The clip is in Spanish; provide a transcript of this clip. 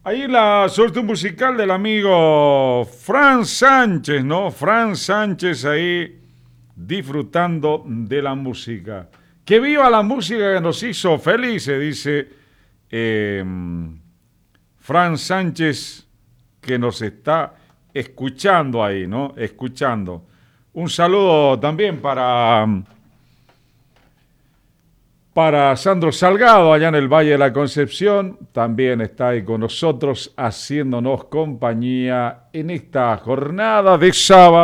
Ahí la suerte musical del amigo Fran Sánchez, ¿no? Fran Sánchez ahí disfrutando de la música. Que viva la música que nos hizo felices, dice eh, Fran Sánchez, que nos está escuchando ahí, ¿no? Escuchando. Un saludo también para Sandro Salgado, allá en el Valle de la Concepción, también está ahí con nosotros haciéndonos compañía en esta jornada de sábado.